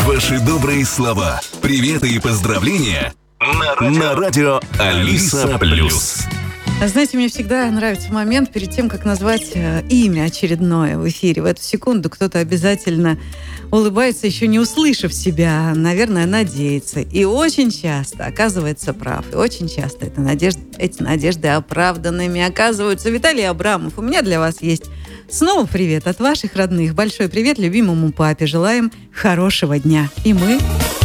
Ваши добрые слова, приветы и поздравления на радио Алиса Плюс. Знаете, мне всегда нравится момент перед тем, как назвать имя очередное в эфире. В эту секунду кто-то обязательно улыбается, еще не услышав себя, наверное, надеется. И очень часто оказывается прав. И очень часто эти надежды оправданными оказываются. Виталий Абрамов, у меня для вас есть снова привет от ваших родных. Большой привет любимому папе. Желаем хорошего дня. И мы